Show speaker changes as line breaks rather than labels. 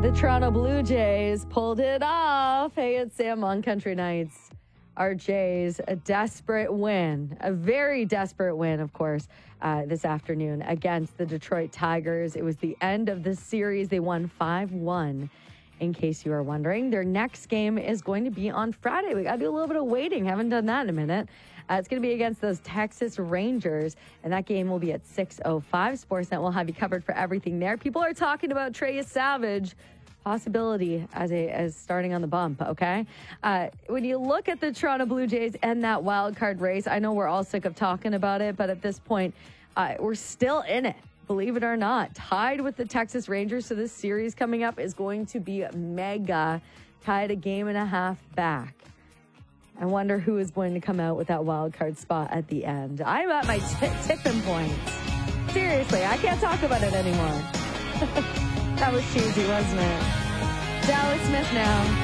The Toronto Blue Jays pulled it off. Hey, it's Sam on Country Nights. Our Jays, a desperate win, a very desperate win, of course, this afternoon against the Detroit Tigers. It was the end of the series. They won 5-1, in case you are wondering. Their next game is going to be on Friday. We got to do a little bit of waiting. Haven't done that in a minute. It's going to be against those Texas Rangers, and that game will be at 6:05. Sportsnet will have you covered for everything there. People are talking about Trey Savage possibility as starting on the bump, okay? When you look at the Toronto Blue Jays and that wild card race, I know we're all sick of talking about it, but at this point, we're still in it, believe it or not. Tied with the Texas Rangers, so this series coming up is going to be mega, tied a game and a half back. I wonder who is going to come out with that wild card spot at the end. I'm at my tipping points. Seriously, I can't talk about it anymore. That was cheesy, wasn't it? Dallas Smith now.